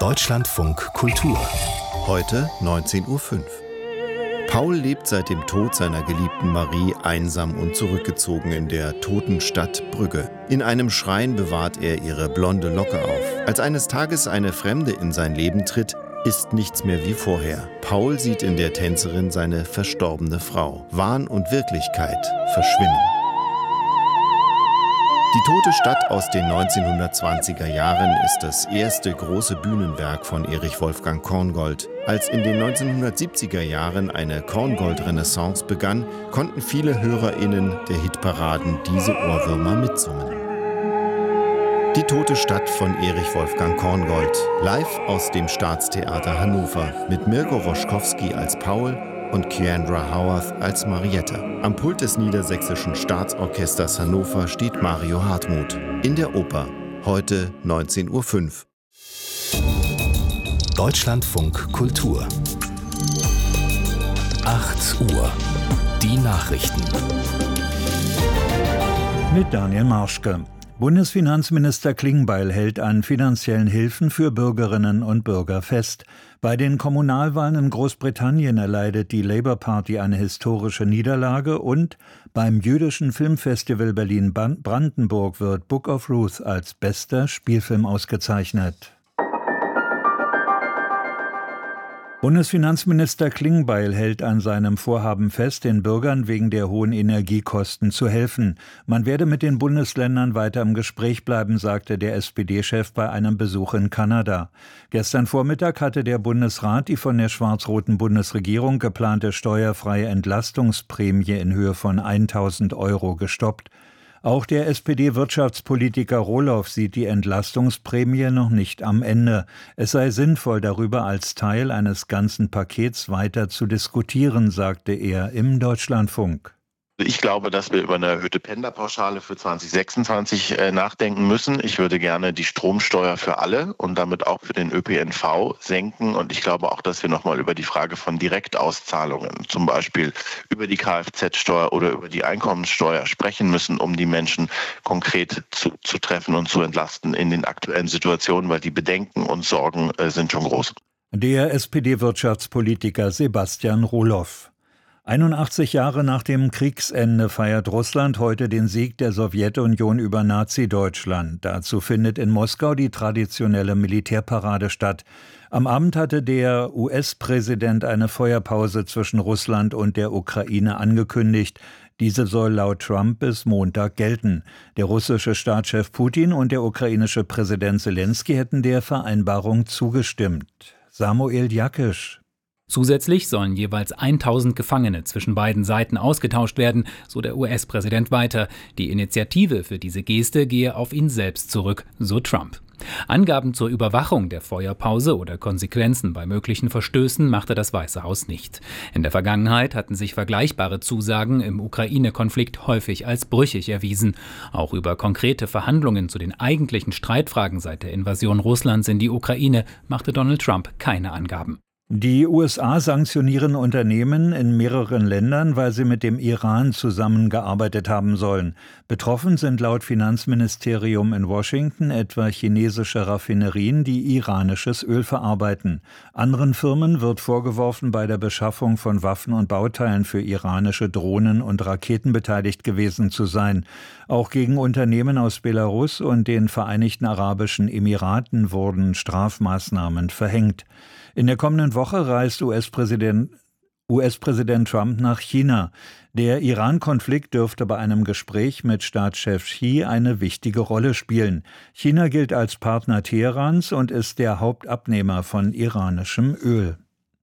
Deutschlandfunk Kultur. Heute 19:05 Uhr. Paul lebt seit dem Tod seiner geliebten Marie einsam und zurückgezogen in der toten Stadt Brügge. In einem Schrein bewahrt er ihre blonde Locke auf. Als eines Tages eine Fremde in sein Leben tritt, ist nichts mehr wie vorher. Paul sieht in der Tänzerin seine verstorbene Frau. Wahn und Wirklichkeit verschwimmen. Die tote Stadt aus den 1920er Jahren ist das erste große Bühnenwerk von Erich Wolfgang Korngold. Als in den 1970er Jahren eine Korngold-Renaissance begann, konnten viele HörerInnen der Hitparaden diese Ohrwürmer mitsummen. Die tote Stadt von Erich Wolfgang Korngold, live aus dem Staatstheater Hannover, mit Mirko Roschkowski als Paul und Keandra Howarth als Mariette. Am Pult des Niedersächsischen Staatsorchesters Hannover steht Mario Hartmuth. In der Oper, heute 19:05 Uhr. Deutschlandfunk Kultur. 8 Uhr. Die Nachrichten. Mit Daniel Marschke. Bundesfinanzminister Klingbeil hält an finanziellen Hilfen für Bürgerinnen und Bürger fest. Bei den Kommunalwahlen in Großbritannien erleidet die Labour Party eine historische Niederlage und beim Jüdischen Filmfestival Berlin-Brandenburg wird Book of Ruth als bester Spielfilm ausgezeichnet. Bundesfinanzminister Klingbeil hält an seinem Vorhaben fest, den Bürgern wegen der hohen Energiekosten zu helfen. Man werde mit den Bundesländern weiter im Gespräch bleiben, sagte der SPD-Chef bei einem Besuch in Kanada. Gestern Vormittag hatte der Bundesrat die von der schwarz-roten Bundesregierung geplante steuerfreie Entlastungsprämie in Höhe von 1.000 € gestoppt. Auch der SPD-Wirtschaftspolitiker Rohloff sieht die Entlastungsprämie noch nicht am Ende. Es sei sinnvoll, darüber als Teil eines ganzen Pakets weiter zu diskutieren, sagte er im Deutschlandfunk. Ich glaube, dass wir über eine erhöhte Pendlerpauschale für 2026 nachdenken müssen. Ich würde gerne die Stromsteuer für alle und damit auch für den ÖPNV senken. Und ich glaube auch, dass wir nochmal über die Frage von Direktauszahlungen, zum Beispiel über die Kfz-Steuer oder über die Einkommenssteuer sprechen müssen, um die Menschen konkret zu treffen und zu entlasten in den aktuellen Situationen, weil die Bedenken und Sorgen sind schon groß. Der SPD-Wirtschaftspolitiker Sebastian Rohloff. 81 Jahre nach dem Kriegsende feiert Russland heute den Sieg der Sowjetunion über Nazi-Deutschland. Dazu findet in Moskau die traditionelle Militärparade statt. Am Abend hatte der US-Präsident eine Feuerpause zwischen Russland und der Ukraine angekündigt. Diese soll laut Trump bis Montag gelten. Der russische Staatschef Putin und der ukrainische Präsident Zelensky hätten der Vereinbarung zugestimmt. Samuel Jakisch. Zusätzlich sollen jeweils 1.000 Gefangene zwischen beiden Seiten ausgetauscht werden, so der US-Präsident weiter. Die Initiative für diese Geste gehe auf ihn selbst zurück, so Trump. Angaben zur Überwachung der Feuerpause oder Konsequenzen bei möglichen Verstößen machte das Weiße Haus nicht. In der Vergangenheit hatten sich vergleichbare Zusagen im Ukraine-Konflikt häufig als brüchig erwiesen. Auch über konkrete Verhandlungen zu den eigentlichen Streitfragen seit der Invasion Russlands in die Ukraine machte Donald Trump keine Angaben. Die USA sanktionieren Unternehmen in mehreren Ländern, weil sie mit dem Iran zusammengearbeitet haben sollen. Betroffen sind laut Finanzministerium in Washington etwa chinesische Raffinerien, die iranisches Öl verarbeiten. Anderen Firmen wird vorgeworfen, bei der Beschaffung von Waffen und Bauteilen für iranische Drohnen und Raketen beteiligt gewesen zu sein. Auch gegen Unternehmen aus Belarus und den Vereinigten Arabischen Emiraten wurden Strafmaßnahmen verhängt. In der kommenden Woche reist US-Präsident Trump nach China. Der Iran-Konflikt dürfte bei einem Gespräch mit Staatschef Xi eine wichtige Rolle spielen. China gilt als Partner Teherans und ist der Hauptabnehmer von iranischem Öl.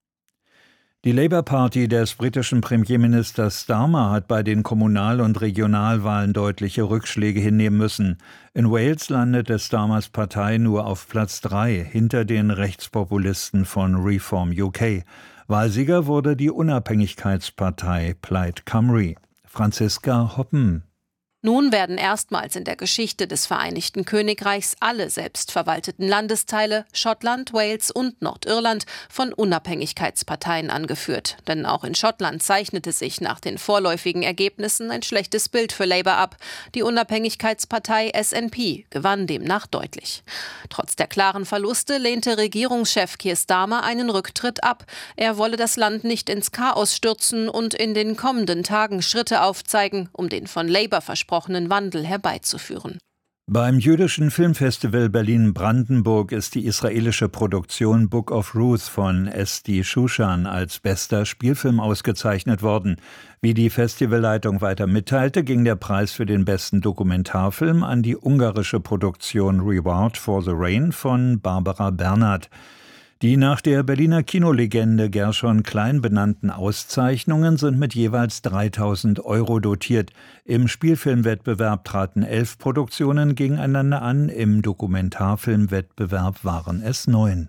Die Labour Party des britischen Premierministers Starmer hat bei den Kommunal- und Regionalwahlen deutliche Rückschläge hinnehmen müssen. In Wales landete Starmers Partei nur auf Platz 3 hinter den Rechtspopulisten von Reform UK. Wahlsieger wurde die Unabhängigkeitspartei Plaid Cymru. Franziska Hoppen. Nun werden erstmals in der Geschichte des Vereinigten Königreichs alle selbstverwalteten Landesteile, Schottland, Wales und Nordirland, von Unabhängigkeitsparteien angeführt. Denn auch in Schottland zeichnete sich nach den vorläufigen Ergebnissen ein schlechtes Bild für Labour ab. Die Unabhängigkeitspartei SNP gewann demnach deutlich. Trotz der klaren Verluste lehnte Regierungschef Keir Starmer einen Rücktritt ab. Er wolle das Land nicht ins Chaos stürzen und in den kommenden Tagen Schritte aufzeigen, um den von Labour versprochenen Wandel herbeizuführen. Beim jüdischen Filmfestival Berlin-Brandenburg ist die israelische Produktion Book of Ruth von Esti Shushan als bester Spielfilm ausgezeichnet worden. Wie die Festivalleitung weiter mitteilte, ging der Preis für den besten Dokumentarfilm an die ungarische Produktion Reward for the Rain von Barbara Bernhardt. Die nach der Berliner Kinolegende Gershon Klein benannten Auszeichnungen sind mit jeweils 3.000 € dotiert. Im Spielfilmwettbewerb traten 11 Produktionen gegeneinander an, im Dokumentarfilmwettbewerb waren es 9.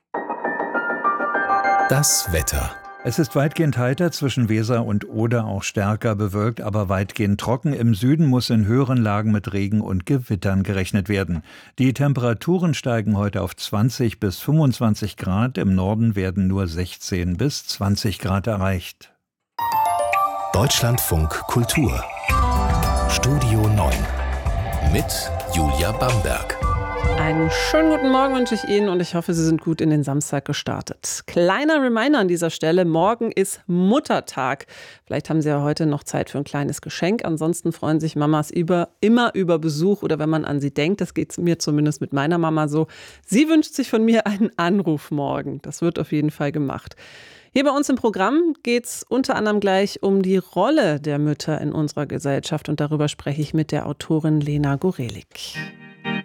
Das Wetter. Es ist weitgehend heiter, zwischen Weser und Oder auch stärker bewölkt, aber weitgehend trocken. Im Süden muss in höheren Lagen mit Regen und Gewittern gerechnet werden. Die Temperaturen steigen heute auf 20 bis 25 Grad. Im Norden werden nur 16 bis 20 Grad erreicht. Deutschlandfunk Kultur. Studio 9 mit Julia Bamberg. Einen schönen guten Morgen wünsche ich Ihnen und ich hoffe, Sie sind gut in den Samstag gestartet. Kleiner Reminder an dieser Stelle, morgen ist Muttertag. Vielleicht haben Sie ja heute noch Zeit für ein kleines Geschenk. Ansonsten freuen sich Mamas immer über Besuch oder wenn man an sie denkt. Das geht mir zumindest mit meiner Mama so. Sie wünscht sich von mir einen Anruf morgen. Das wird auf jeden Fall gemacht. Hier bei uns im Programm geht es unter anderem gleich um die Rolle der Mütter in unserer Gesellschaft und darüber spreche ich mit der Autorin Lena Gorelik.